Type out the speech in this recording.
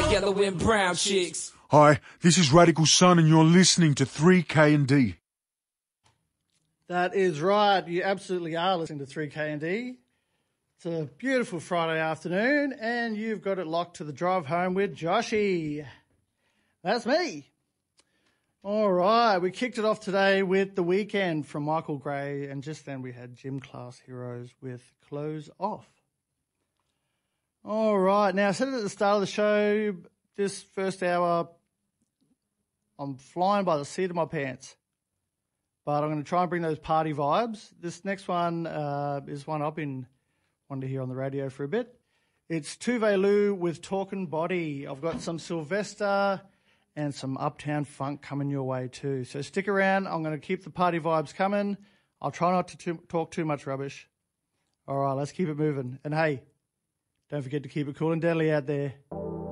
my yellow and brown chicks. Hi, this is Radical Sun and you're listening to 3K&D. That is right. You absolutely are listening to 3K&D. It's a beautiful Friday afternoon and you've got it locked to the drive home with Joshy. That's me. All right, we kicked it off today with The Weekend from Michael Gray, and just then we had Gym Class Heroes with Clothes Off. All right, now I said it at the start of the show, this first hour, I'm flying by the seat of my pants, but I'm going to try and bring those party vibes. This next one is one I've been wanting to hear on the radio for a bit. It's Tove Lo with Talkin' Body. I've got some Sylvester and some Uptown Funk coming your way too. So stick around. I'm going to keep the party vibes coming. I'll try not to talk too much rubbish. All right, let's keep it moving. And hey, don't forget to keep it cool and deadly out there.